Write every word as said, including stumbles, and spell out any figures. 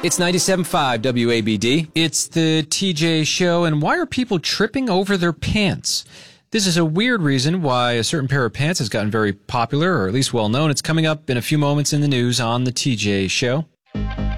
It's ninety-seven point five W A B D. It's the T J Show, and why are people tripping over their pants? This is a weird reason why a certain pair of pants has gotten very popular, or at least well known. It's coming up in a few moments in the news on the T J Show.